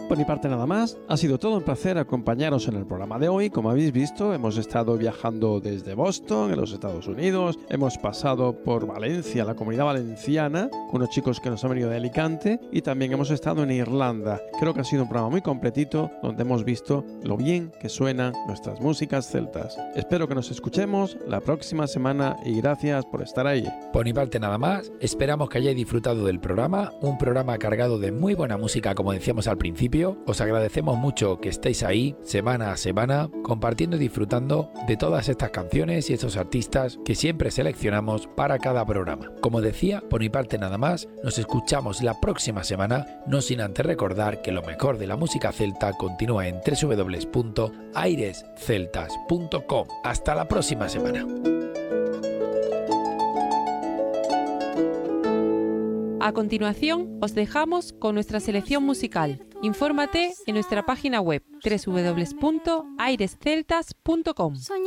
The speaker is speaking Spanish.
Por mi parte nada más, ha sido todo un placer acompañaros en el programa de hoy. Como habéis visto, hemos estado viajando desde Boston, en los Estados Unidos, hemos pasado por Valencia, la Comunidad Valenciana, unos chicos que nos han venido de Alicante, y también hemos estado en Irlanda. Creo que ha sido un programa muy completito, donde hemos visto lo bien que suenan nuestras músicas celtas. Espero que nos escuchemos la próxima semana y gracias por estar ahí. Por mi parte nada más, esperamos que hayáis disfrutado del programa, un programa cargado de muy buena música, como decíamos al principio. Os agradecemos mucho que estéis ahí semana a semana compartiendo y disfrutando de todas estas canciones y estos artistas que siempre seleccionamos para cada programa. Como decía, por mi parte nada más, nos escuchamos la próxima semana, no sin antes recordar que lo mejor de la música celta continúa en www.airesceltas.com. Hasta la próxima semana. A continuación, os dejamos con nuestra selección musical. Infórmate en nuestra página web www.airesceltas.com.